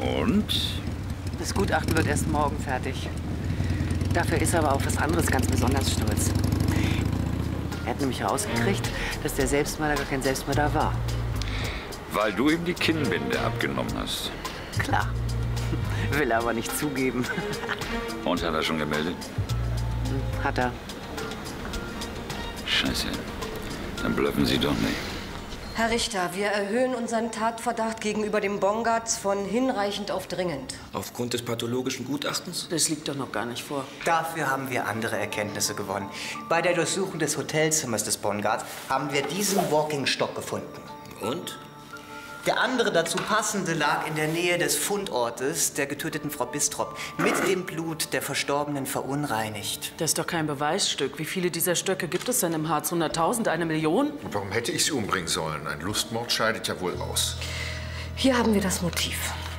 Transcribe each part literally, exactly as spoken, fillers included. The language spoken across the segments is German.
Und? Das Gutachten wird erst morgen fertig. Dafür ist er aber auf was anderes ganz besonders stolz. Er hat nämlich herausgekriegt, dass der Selbstmörder gar kein Selbstmörder war. Weil du ihm die Kinnbinde abgenommen hast. Klar. Will er aber nicht zugeben. Und hat er schon gemeldet? Hat er. Scheiße. Dann bluffen Sie doch nicht. Herr Richter, wir erhöhen unseren Tatverdacht gegenüber dem Bongartz von hinreichend auf dringend. Aufgrund des pathologischen Gutachtens? Das liegt doch noch gar nicht vor. Dafür haben wir andere Erkenntnisse gewonnen. Bei der Durchsuchung des Hotelzimmers des Bongartz haben wir diesen Walking-Stock gefunden. Und? Der andere dazu passende lag in der Nähe des Fundortes der getöteten Frau Bistrop, mit dem Blut der Verstorbenen verunreinigt. Das ist doch kein Beweisstück. Wie viele dieser Stöcke gibt es denn im Harz? hunderttausend? Eine Million? Und warum hätte ich sie umbringen sollen? Ein Lustmord scheidet ja wohl aus. Hier haben wir das Motiv.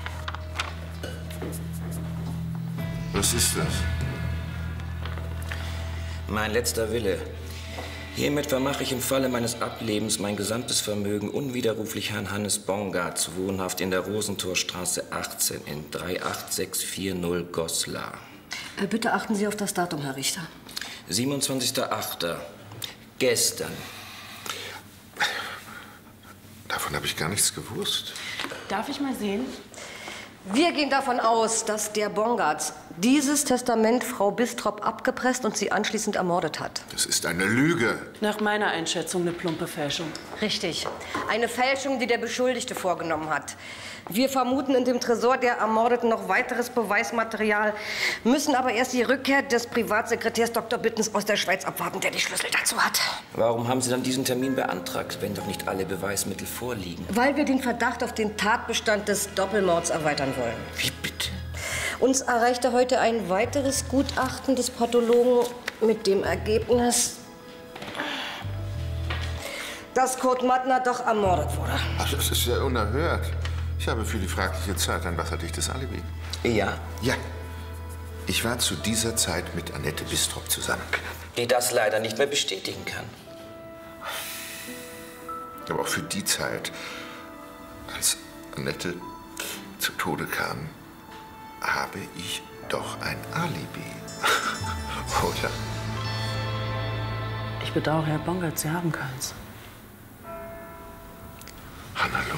Was ist das? Mein letzter Wille. Hiermit vermache ich im Falle meines Ablebens mein gesamtes Vermögen unwiderruflich Herrn Hannes Bongartz, wohnhaft in der Rosentorstraße achtzehn in drei acht sechs vier null Goslar. Äh, bitte achten Sie auf das Datum, Herr Richter. siebenundzwanzigster achter Gestern. Davon habe ich gar nichts gewusst. Darf ich mal sehen? Wir gehen davon aus, dass der Bongartz dieses Testament Frau Bistrop abgepresst und sie anschließend ermordet hat. Das ist eine Lüge. Nach meiner Einschätzung eine plumpe Fälschung. Richtig. Eine Fälschung, die der Beschuldigte vorgenommen hat. Wir vermuten in dem Tresor der Ermordeten noch weiteres Beweismaterial, müssen aber erst die Rückkehr des Privatsekretärs Doktor Bittens aus der Schweiz abwarten, der die Schlüssel dazu hat. Warum haben Sie dann diesen Termin beantragt, wenn doch nicht alle Beweismittel vorliegen? Weil wir den Verdacht auf den Tatbestand des Doppelmords erweitern wollen. Wie bitte? Uns erreichte heute ein weiteres Gutachten des Pathologen mit dem Ergebnis, dass Kurt Mattner doch ermordet wurde. Ach, das ist ja unerhört. Ich habe für die fragliche Zeit ein wasserdichtes Alibi. Ja. Ja. Ich war zu dieser Zeit mit Annette Bistrop zusammen. Die das leider nicht mehr bestätigen kann. Aber auch für die Zeit, als Annette zu Tode kam, habe ich doch ein Alibi. Oder? Ich bedauere, Herr Bongartz, Sie haben keins. Hannelore.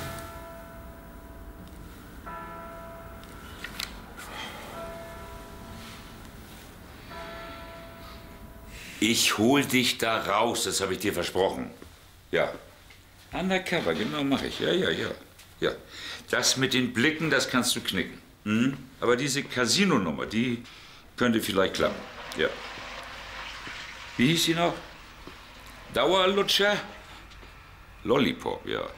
Ich hol dich da raus, das habe ich dir versprochen. Ja. Undercover, genau, mache ich. Ja, ja, ja. Ja. Das mit den Blicken, das kannst du knicken. Hm? Aber diese Casino-Nummer, die könnte vielleicht klappen. Ja. Wie hieß sie noch? Dauerlutscher? Lollipop, ja.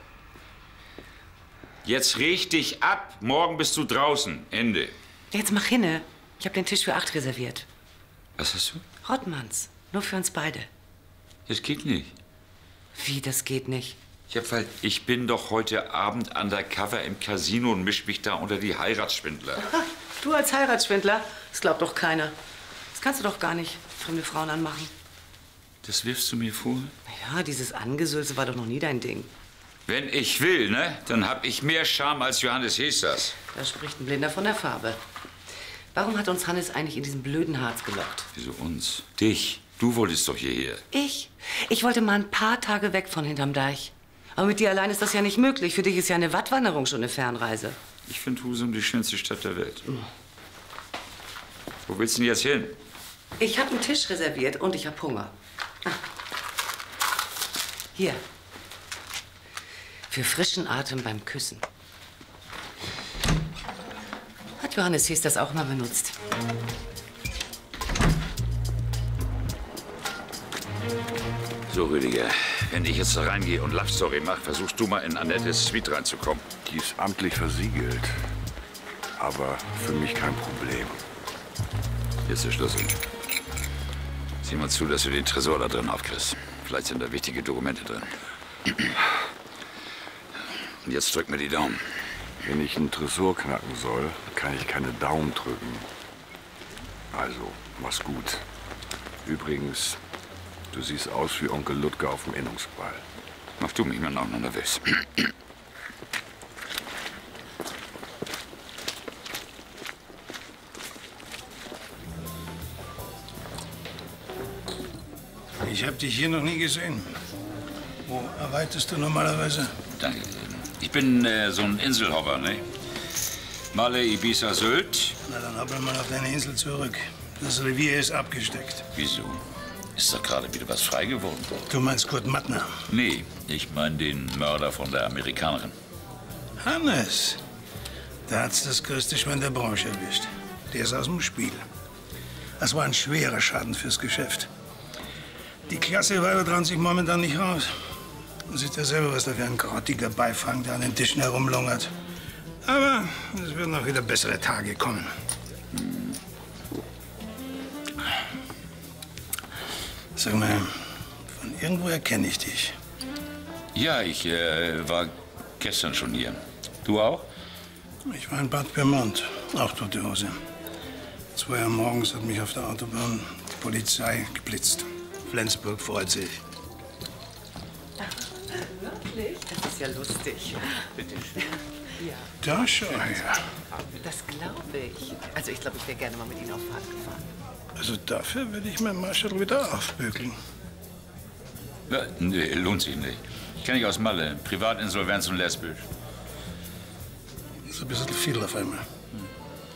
Jetzt reg dich ab. Morgen bist du draußen. Ende. Jetzt mach hinne. Ich habe den Tisch für acht reserviert. Was hast du? Rottmanns. Nur für uns beide. Das geht nicht. Wie, das geht nicht? Ja, weil ich bin doch heute Abend undercover im Casino und misch mich da unter die Heiratsschwindler. Aha, du als Heiratsschwindler? Das glaubt doch keiner. Das kannst du doch gar nicht fremde Frauen anmachen. Das wirfst du mir vor? Ja, dieses Angesülze war doch noch nie dein Ding. Wenn ich will, ne, dann hab ich mehr Charme als Johannes Hesters. Da spricht ein Blinder von der Farbe. Warum hat uns Hannes eigentlich in diesen blöden Harz gelockt? Wieso uns? Dich. Du wolltest doch hierher. Ich? Ich wollte mal ein paar Tage weg von hinterm Deich. Aber mit dir allein ist das ja nicht möglich. Für dich ist ja eine Wattwanderung schon eine Fernreise. Ich finde Husum die schönste Stadt der Welt. Mhm. Wo willst du denn jetzt hin? Ich habe einen Tisch reserviert und ich habe Hunger. Ah. Hier. Für frischen Atem beim Küssen. Hat Johannes Hess das auch mal benutzt? So, Rüdiger, wenn ich jetzt da reingehe und Love Story mache, versuchst du mal in Annettes Suite reinzukommen. Die ist amtlich versiegelt. Aber für mich kein Problem. Hier ist der Schlüssel. Sieh mal zu, dass du den Tresor da drin aufkriegst. Vielleicht sind da wichtige Dokumente drin. Und jetzt drück mir die Daumen. Wenn ich einen Tresor knacken soll, kann ich keine Daumen drücken. Also, mach's gut. Übrigens, du siehst aus wie Onkel Ludger auf dem Innungsball. Mach du mich mal noch nervös. Ich habe dich hier noch nie gesehen. Wo arbeitest du normalerweise? Danke. Ich bin äh, so ein Inselhopper, ne? Malle, Ibiza, Sylt. Na, dann hoppel mal auf deine Insel zurück. Das Revier ist abgesteckt. Wieso? Ist doch gerade wieder was frei geworden. Du meinst Kurt Mattner? Nee, ich meine den Mörder von der Amerikanerin. Hannes. Da hat's das größte Schwein der Branche erwischt. Der ist aus dem Spiel. Das war ein schwerer Schaden fürs Geschäft. Die Klasse Weiber trauen sich momentan nicht raus. Man sieht ja selber, was da für ein grottiger Beifang da an den Tischen herumlungert. Aber es werden auch wieder bessere Tage kommen. Sag mal, von irgendwoher kenne ich dich. Ja, ich äh, war gestern schon hier. Du auch? Ich war in Bad Pyrmont, auch tote Hose. Zwei Uhr morgens hat mich auf der Autobahn die Polizei geblitzt. Flensburg freut sich. Wirklich? Das ist ja lustig. Bitte schön. Ja. Da schau her. Das glaube ich. Also ich glaube, ich wäre gerne mal mit Ihnen auf Fahrt gefahren. Also dafür würde ich meinen Marshall wieder aufbügeln. Ja, nee, lohnt sich nicht. Ich kenne dich aus Malle. Privatinsolvenz und lesbisch. Das ist ein bisschen viel auf einmal.